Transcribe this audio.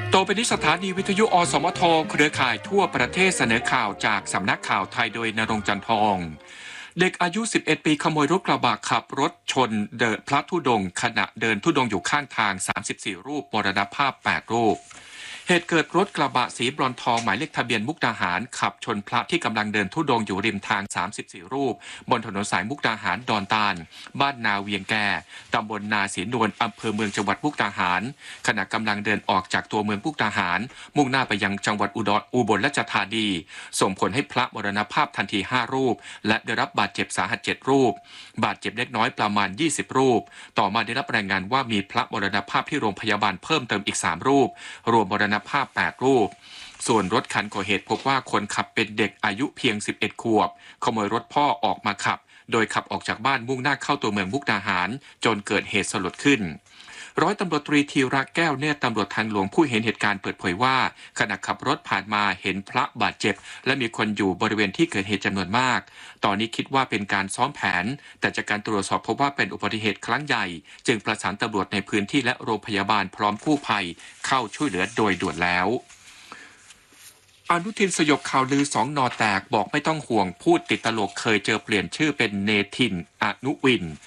ต่อไปนี้สถานีวิทยุอสมทเครือข่ายทั่วประเทศเสนอข่าวจากสำนักข่าวไทยโดยณรงค์จันทอง เด็กอายุ 11 ปีขโมยรถกระบะขับรถชนพระธุดงค์ขณะเดินธุดงค์อยู่ข้างทาง 34 รูปมรณภาพ 8 รูป เหตุเกิดรถกระบะสีบรอนซ์ทองหมายเลขทะเบียนมุกดาหารขับชนพระที่กำลังเดินธุดงค์อยู่ริมทาง 34 รูปบนถนนสายมุกดาหารดอนตาลบ้านนาเวียงแก่ตำบลนาศรีนวลอำเภอเมืองจังหวัดมุกดาหารขณะกำลังเดินออกจากตัวเมืองมุกดาหารมุ่งหน้าไปยังจังหวัดอุบลราชธานีส่งผลให้พระมรณภาพทันที 5 รูปและได้รับบาดเจ็บสาหัส 7 รูปบาดเจ็บเล็กน้อยประมาณ 20 รูปต่อมาได้รับรายงานว่ามีพระมรณภาพที่โรงพยาบาลเพิ่มเติมอีก 3 รูปรวมมรณภาพ 8 รูปส่วนรถคันก่อเหตุพบว่าคนขับเป็นเด็กอายุเพียง 11 ขวบขโมยรถพ่อออกมาขับโดยขับออกจากบ้านมุ่งหน้าเข้าตัวเมืองมุกดาหารจนเกิดเหตุสลดขึ้นร้อยตำรวจตรีธีระแก้วเนตรตำรวจทางหลวงผู้เห็นเหตุการณ์เปิดเผยว่าขณะขับรถผ่านมาเห็นพระบาดเจ็บและมีคนอยู่บริเวณที่เกิดเหตุจำนวนมากตอนนี้คิดว่าเป็นการซ้อมแผนแต่จากการตรวจสอบพบว่าเป็นอุบัติเหตุครั้งใหญ่จึงประสานตำรวจในพื้นที่และโรงพยาบาลพร้อมกู้ภัยเข้าช่วยเหลือโดยด่วนแล้วอนุทินสยบข่าวลือ2 นอแตกบอกไม่ต้องห่วงพูดติดตลกเคยเจอเปลี่ยนชื่อเป็นเนทินอนุวิน